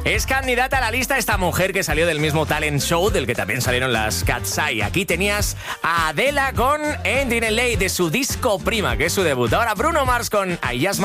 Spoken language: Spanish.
Es candidata a la lista esta mujer que salió del mismo talent show del que también salieron las Cat's Eye. Aquí tenías a Adela con Ending LA de su disco Prima, que es su debut. Ahora Bruno Mars con I Just